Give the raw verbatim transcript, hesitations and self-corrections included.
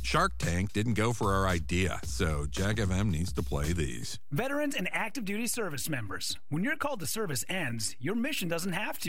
Shark Tank didn't go for our idea, so Jack F M needs to play these. Veterans and active duty service members, when your call to service ends, your mission doesn't have to.